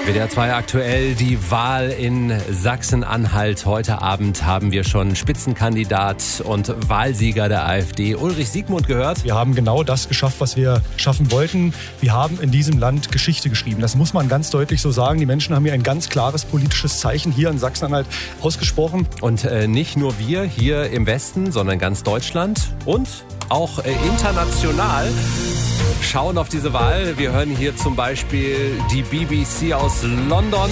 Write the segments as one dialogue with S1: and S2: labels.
S1: WDR 2 aktuell, die Wahl in Sachsen-Anhalt. Heute Abend haben wir schon Spitzenkandidat und Wahlsieger der AfD, Ulrich Siegmund, gehört.
S2: Wir haben genau das geschafft, was wir schaffen wollten. Wir haben in diesem Land Geschichte geschrieben. Das muss man ganz deutlich so sagen. Die Menschen haben hier ein ganz klares politisches Zeichen hier in Sachsen-Anhalt ausgesprochen.
S1: Und nicht nur wir hier im Westen, sondern ganz Deutschland und auch international schauen auf diese Wahl. Wir hören hier zum Beispiel die BBC aus London,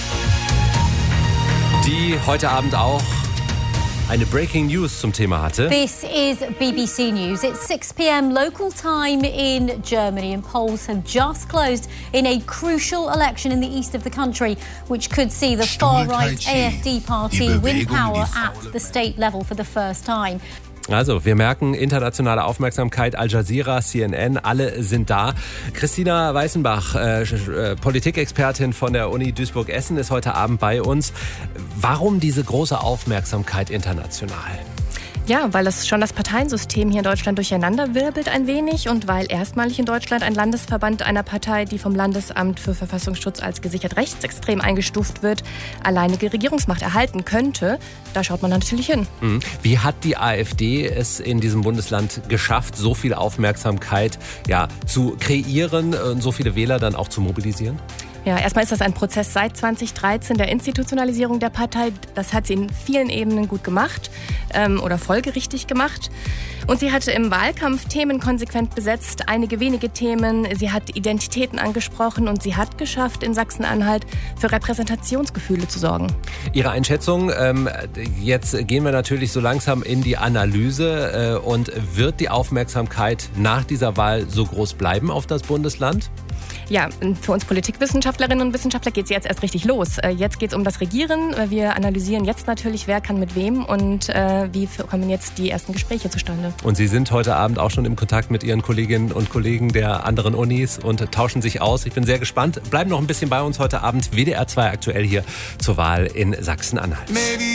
S1: die heute Abend auch eine Breaking News zum Thema hatte.
S3: This is BBC News. It's 6 p.m. local time in Germany and polls have just closed in a crucial election in the east of the country, which could see the far-right AfD party win power at the state level for the first time.
S1: Also, wir merken internationale Aufmerksamkeit, Al Jazeera, CNN, alle sind da. Christina Weißenbach, Politikexpertin von der Uni Duisburg-Essen, ist heute Abend bei uns. Warum diese große Aufmerksamkeit international?
S4: Ja, weil es schon das Parteiensystem hier in Deutschland durcheinander wirbelt ein wenig und weil erstmalig in Deutschland ein Landesverband einer Partei, die vom Landesamt für Verfassungsschutz als gesichert rechtsextrem eingestuft wird, alleinige Regierungsmacht erhalten könnte. Da schaut man natürlich hin.
S1: Wie hat die AfD es in diesem Bundesland geschafft, so viel Aufmerksamkeit zu kreieren und so viele Wähler dann auch zu mobilisieren?
S4: Ja, erstmal ist das ein Prozess seit 2013 der Institutionalisierung der Partei. Das hat sie in vielen Ebenen gut gemacht oder folgerichtig gemacht. Und sie hatte im Wahlkampf Themen konsequent besetzt, einige wenige Themen. Sie hat Identitäten angesprochen und sie hat geschafft, in Sachsen-Anhalt für Repräsentationsgefühle zu sorgen.
S1: Ihre Einschätzung, jetzt gehen wir natürlich so langsam in die Analyse und wird die Aufmerksamkeit nach dieser Wahl so groß bleiben auf das Bundesland?
S4: Ja, für uns Politikwissenschaftlerinnen und Wissenschaftler geht es jetzt erst richtig los. Jetzt geht es um das Regieren. Wir analysieren jetzt natürlich, wer kann mit wem und wie kommen jetzt die ersten Gespräche zustande.
S1: Und Sie sind heute Abend auch schon im Kontakt mit Ihren Kolleginnen und Kollegen der anderen Unis und tauschen sich aus. Ich bin sehr gespannt. Bleiben noch ein bisschen bei uns heute Abend. WDR 2 aktuell hier zur Wahl in Sachsen-Anhalt.